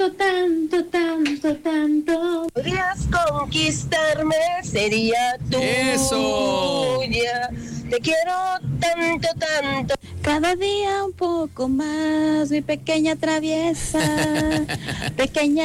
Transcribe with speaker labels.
Speaker 1: tanto, tanto, tanto, tanto.
Speaker 2: Podrías conquistarme, sería tuya.
Speaker 3: Eso.
Speaker 2: Te quiero tanto, tanto.
Speaker 1: Cada día un poco más, mi pequeña traviesa, pequeña